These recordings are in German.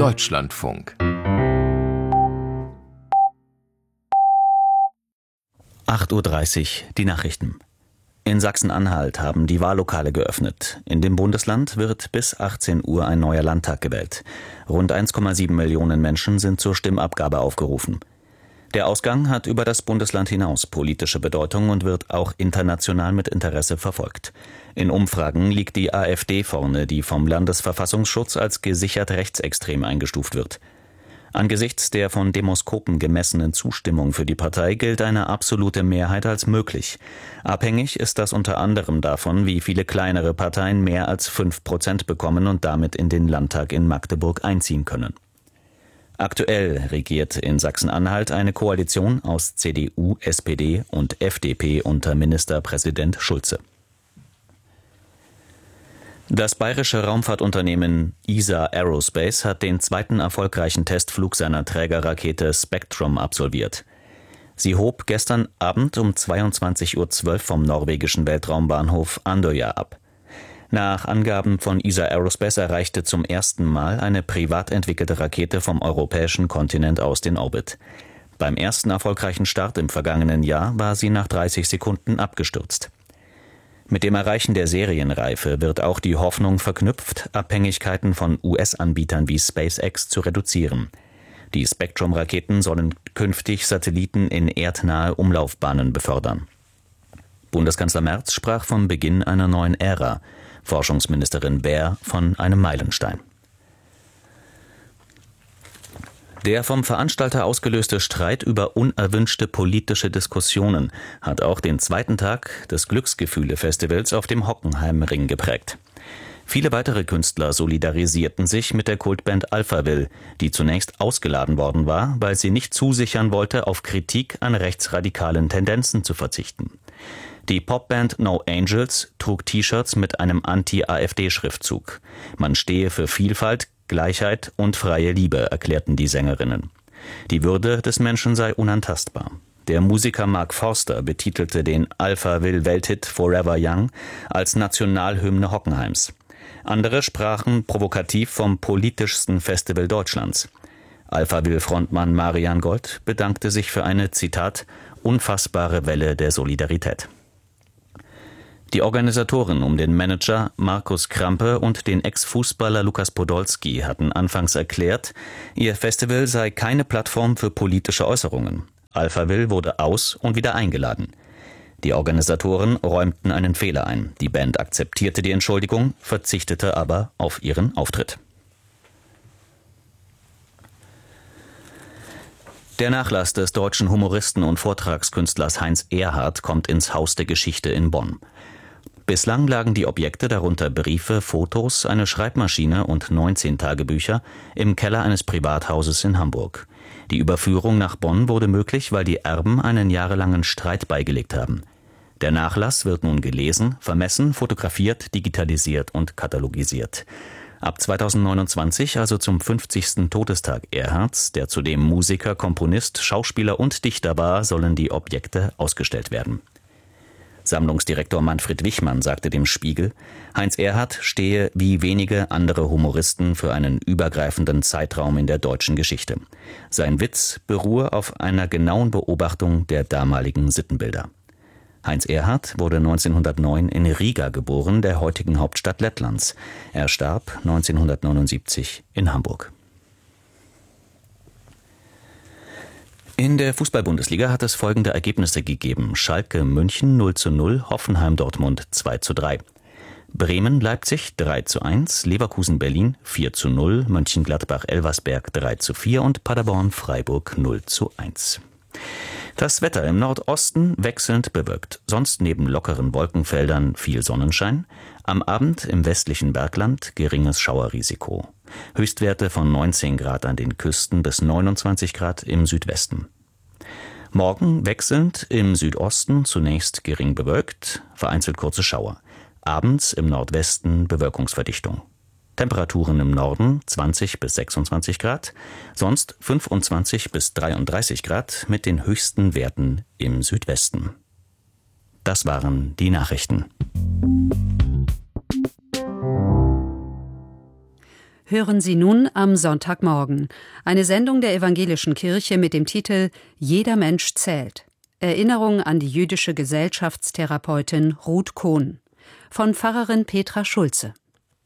Deutschlandfunk. 8:30 Uhr, die Nachrichten. In Sachsen-Anhalt haben die Wahllokale geöffnet. In dem Bundesland wird bis 18 Uhr ein neuer Landtag gewählt. Rund 1,7 Millionen Menschen sind zur Stimmabgabe aufgerufen. Der Ausgang hat über das Bundesland hinaus politische Bedeutung und wird auch international mit Interesse verfolgt. In Umfragen liegt die AfD vorne, die vom Landesverfassungsschutz als gesichert rechtsextrem eingestuft wird. Angesichts der von Demoskopen gemessenen Zustimmung für die Partei gilt eine absolute Mehrheit als möglich. Abhängig ist das unter anderem davon, wie viele kleinere Parteien mehr als 5% bekommen und damit in den Landtag in Magdeburg einziehen können. Aktuell regiert in Sachsen-Anhalt eine Koalition aus CDU, SPD und FDP unter Ministerpräsident Schulze. Das bayerische Raumfahrtunternehmen ESA Aerospace hat den zweiten erfolgreichen Testflug seiner Trägerrakete Spectrum absolviert. Sie hob gestern Abend um 22:12 Uhr vom norwegischen Weltraumbahnhof Andøya ab. Nach Angaben von ESA Aerospace erreichte zum ersten Mal eine privat entwickelte Rakete vom europäischen Kontinent aus den Orbit. Beim ersten erfolgreichen Start im vergangenen Jahr war sie nach 30 Sekunden abgestürzt. Mit dem Erreichen der Serienreife wird auch die Hoffnung verknüpft, Abhängigkeiten von US-Anbietern wie SpaceX zu reduzieren. Die Spectrum-Raketen sollen künftig Satelliten in erdnahe Umlaufbahnen befördern. Bundeskanzler Merz sprach vom Beginn einer neuen Ära, Forschungsministerin Baer von einem Meilenstein. Der vom Veranstalter ausgelöste Streit über unerwünschte politische Diskussionen hat auch den zweiten Tag des Glücksgefühle-Festivals auf dem Hockenheimring geprägt. Viele weitere Künstler solidarisierten sich mit der Kultband Alphaville, die zunächst ausgeladen worden war, weil sie nicht zusichern wollte, auf Kritik an rechtsradikalen Tendenzen zu verzichten. Die Popband No Angels trug T-Shirts mit einem Anti-AfD-Schriftzug. Man stehe für Vielfalt, Gleichheit und freie Liebe, erklärten die Sängerinnen. Die Würde des Menschen sei unantastbar. Der Musiker Mark Forster betitelte den Alphaville-Welthit Forever Young als Nationalhymne Hockenheims. Andere sprachen provokativ vom politischsten Festival Deutschlands. Alphaville-Frontmann Marian Gold bedankte sich für eine, Zitat, unfassbare Welle der Solidarität. Die Organisatoren um den Manager Markus Krampe und den Ex-Fußballer Lukas Podolski hatten anfangs erklärt, ihr Festival sei keine Plattform für politische Äußerungen. Alphaville wurde aus- und wieder eingeladen. Die Organisatoren räumten einen Fehler ein. Die Band akzeptierte die Entschuldigung, verzichtete aber auf ihren Auftritt. Der Nachlass des deutschen Humoristen und Vortragskünstlers Heinz Erhardt kommt ins Haus der Geschichte in Bonn. Bislang lagen die Objekte, darunter Briefe, Fotos, eine Schreibmaschine und 19 Tagebücher, im Keller eines Privathauses in Hamburg. Die Überführung nach Bonn wurde möglich, weil die Erben einen jahrelangen Streit beigelegt haben. Der Nachlass wird nun gelesen, vermessen, fotografiert, digitalisiert und katalogisiert. Ab 2029, also zum 50. Todestag Erhardts, der zudem Musiker, Komponist, Schauspieler und Dichter war, sollen die Objekte ausgestellt werden. Sammlungsdirektor Manfred Wichmann sagte dem Spiegel, Heinz Erhardt stehe wie wenige andere Humoristen für einen übergreifenden Zeitraum in der deutschen Geschichte. Sein Witz beruhe auf einer genauen Beobachtung der damaligen Sittenbilder. Heinz Erhardt wurde 1909 in Riga geboren, der heutigen Hauptstadt Lettlands. Er starb 1979 in Hamburg. In der Fußball-Bundesliga hat es folgende Ergebnisse gegeben. Schalke München 0:0, Hoffenheim Dortmund 2:3. Bremen-Leipzig 3:1, Leverkusen Berlin 4:0, Mönchengladbach Elversberg 3:4 und Paderborn Freiburg 0:1. Das Wetter im Nordosten wechselnd bewölkt, sonst neben lockeren Wolkenfeldern viel Sonnenschein. Am Abend im westlichen Bergland geringes Schauerrisiko. Höchstwerte von 19 Grad an den Küsten bis 29 Grad im Südwesten. Morgen wechselnd im Südosten zunächst gering bewölkt, vereinzelt kurze Schauer. Abends im Nordwesten Bewölkungsverdichtung. Temperaturen im Norden 20 bis 26 Grad, sonst 25 bis 33 Grad mit den höchsten Werten im Südwesten. Das waren die Nachrichten. Hören Sie nun am Sonntagmorgen eine Sendung der Evangelischen Kirche mit dem Titel »Jeder Mensch zählt«. Erinnerung an die jüdische Gesellschaftstherapeutin Ruth Kohn von Pfarrerin Petra Schulze.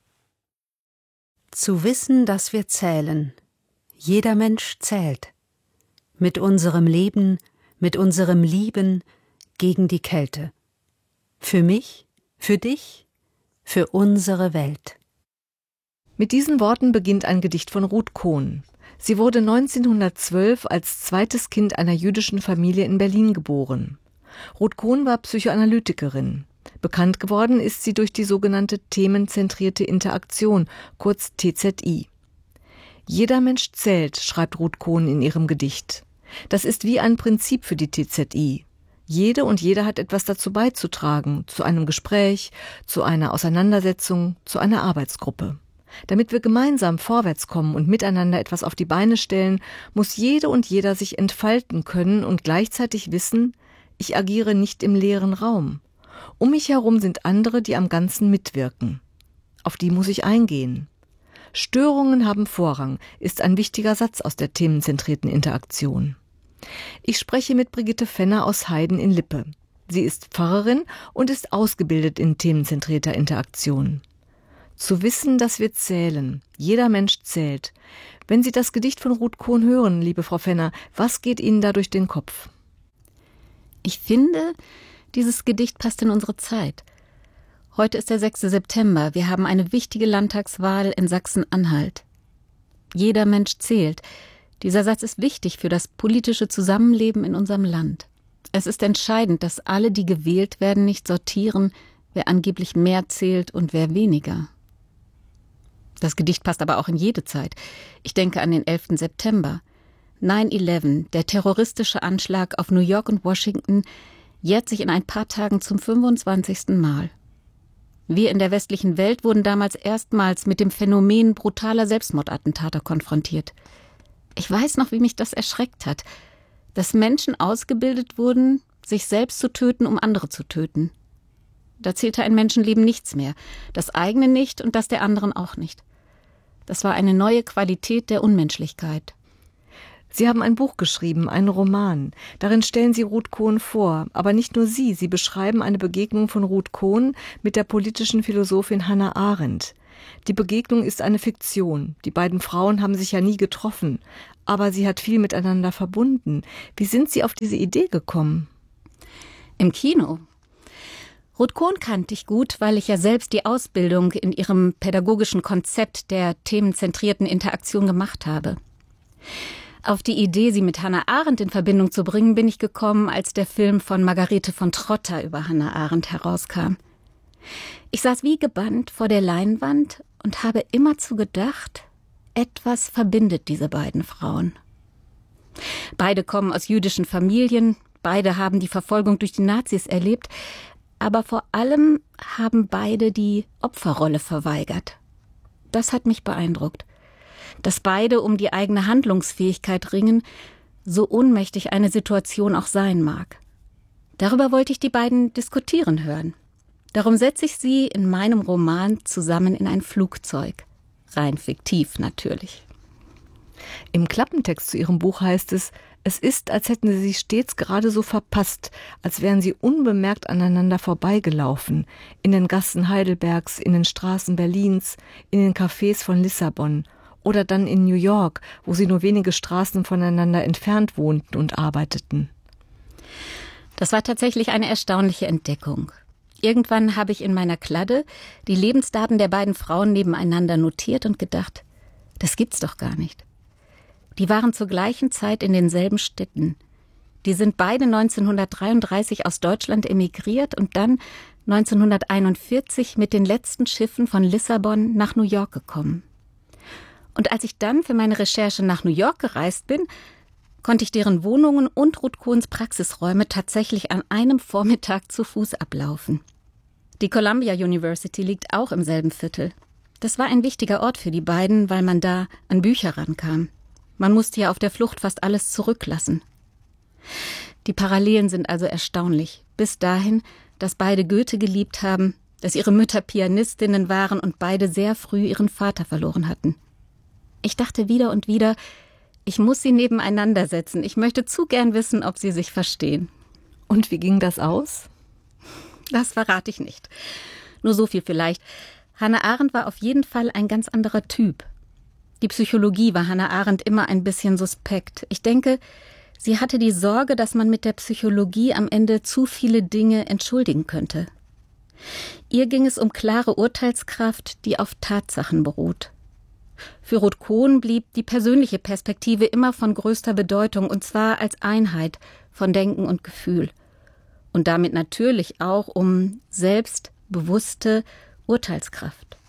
Zu wissen, dass wir zählen. Jeder Mensch zählt. Mit unserem Leben, mit unserem Lieben gegen die Kälte. Für mich, für dich, für unsere Welt. Mit diesen Worten beginnt ein Gedicht von Ruth Kohn. Sie wurde 1912 als zweites Kind einer jüdischen Familie in Berlin geboren. Ruth Kohn war Psychoanalytikerin. Bekannt geworden ist sie durch die sogenannte themenzentrierte Interaktion, kurz TZI. Jeder Mensch zählt, schreibt Ruth Kohn in ihrem Gedicht. Das ist wie ein Prinzip für die TZI. Jede und jeder hat etwas dazu beizutragen, zu einem Gespräch, zu einer Auseinandersetzung, zu einer Arbeitsgruppe. Damit wir gemeinsam vorwärts kommen und miteinander etwas auf die Beine stellen, muss jede und jeder sich entfalten können und gleichzeitig wissen, ich agiere nicht im leeren Raum. Um mich herum sind andere, die am Ganzen mitwirken. Auf die muss ich eingehen. Störungen haben Vorrang, ist ein wichtiger Satz aus der themenzentrierten Interaktion. Ich spreche mit Brigitte Fenner aus Heiden in Lippe. Sie ist Pfarrerin und ist ausgebildet in themenzentrierter Interaktion. Zu wissen, dass wir zählen. Jeder Mensch zählt. Wenn Sie das Gedicht von Ruth Kohn hören, liebe Frau Fenner, was geht Ihnen da durch den Kopf? Ich finde, dieses Gedicht passt in unsere Zeit. Heute ist der 6. September. Wir haben eine wichtige Landtagswahl in Sachsen-Anhalt. Jeder Mensch zählt. Dieser Satz ist wichtig für das politische Zusammenleben in unserem Land. Es ist entscheidend, dass alle, die gewählt werden, nicht sortieren, wer angeblich mehr zählt und wer weniger. Das Gedicht passt aber auch in jede Zeit. Ich denke an den 11. September. 9/11, der terroristische Anschlag auf New York und Washington, jährt sich in ein paar Tagen zum 25. Mal. Wir in der westlichen Welt wurden damals erstmals mit dem Phänomen brutaler Selbstmordattentate konfrontiert. Ich weiß noch, wie mich das erschreckt hat, dass Menschen ausgebildet wurden, sich selbst zu töten, um andere zu töten. Da zählte ein Menschenleben nichts mehr, das eigene nicht und das der anderen auch nicht. Das war eine neue Qualität der Unmenschlichkeit. Sie haben ein Buch geschrieben, einen Roman. Darin stellen Sie Ruth Kohn vor. Aber nicht nur Sie beschreiben eine Begegnung von Ruth Kohn mit der politischen Philosophin Hannah Arendt. Die Begegnung ist eine Fiktion. Die beiden Frauen haben sich ja nie getroffen. Aber sie hat viel miteinander verbunden. Wie sind Sie auf diese Idee gekommen? Im Kino. Ruth Kohn kannte ich gut, weil ich ja selbst die Ausbildung in ihrem pädagogischen Konzept der themenzentrierten Interaktion gemacht habe. Auf die Idee, sie mit Hannah Arendt in Verbindung zu bringen, bin ich gekommen, als der Film von Margarete von Trotta über Hannah Arendt herauskam. Ich saß wie gebannt vor der Leinwand und habe immerzu gedacht, etwas verbindet diese beiden Frauen. Beide kommen aus jüdischen Familien, beide haben die Verfolgung durch die Nazis erlebt, aber vor allem haben beide die Opferrolle verweigert. Das hat mich beeindruckt. Dass beide um die eigene Handlungsfähigkeit ringen, so ohnmächtig eine Situation auch sein mag. Darüber wollte ich die beiden diskutieren hören. Darum setze ich sie in meinem Roman zusammen in ein Flugzeug. Rein fiktiv natürlich. Im Klappentext zu Ihrem Buch heißt es, es ist, als hätten Sie sich stets gerade so verpasst, als wären Sie unbemerkt aneinander vorbeigelaufen, in den Gassen Heidelbergs, in den Straßen Berlins, in den Cafés von Lissabon oder dann in New York, wo Sie nur wenige Straßen voneinander entfernt wohnten und arbeiteten. Das war tatsächlich eine erstaunliche Entdeckung. Irgendwann habe ich in meiner Kladde die Lebensdaten der beiden Frauen nebeneinander notiert und gedacht, das gibt's doch gar nicht. Die waren zur gleichen Zeit in denselben Städten. Die sind beide 1933 aus Deutschland emigriert und dann 1941 mit den letzten Schiffen von Lissabon nach New York gekommen. Und als ich dann für meine Recherche nach New York gereist bin, konnte ich deren Wohnungen und Ruth Kohns Praxisräume tatsächlich an einem Vormittag zu Fuß ablaufen. Die Columbia University liegt auch im selben Viertel. Das war ein wichtiger Ort für die beiden, weil man da an Bücher rankam. Man musste ja auf der Flucht fast alles zurücklassen. Die Parallelen sind also erstaunlich. Bis dahin, dass beide Goethe geliebt haben, dass ihre Mütter Pianistinnen waren und beide sehr früh ihren Vater verloren hatten. Ich dachte wieder und wieder, ich muss sie nebeneinander setzen. Ich möchte zu gern wissen, ob sie sich verstehen. Und wie ging das aus? Das verrate ich nicht. Nur so viel vielleicht. Hannah Arendt war auf jeden Fall ein ganz anderer Typ. Die Psychologie war Hannah Arendt immer ein bisschen suspekt. Ich denke, sie hatte die Sorge, dass man mit der Psychologie am Ende zu viele Dinge entschuldigen könnte. Ihr ging es um klare Urteilskraft, die auf Tatsachen beruht. Für Ruth Cohn blieb die persönliche Perspektive immer von größter Bedeutung, und zwar als Einheit von Denken und Gefühl. Und damit natürlich auch um selbstbewusste Urteilskraft.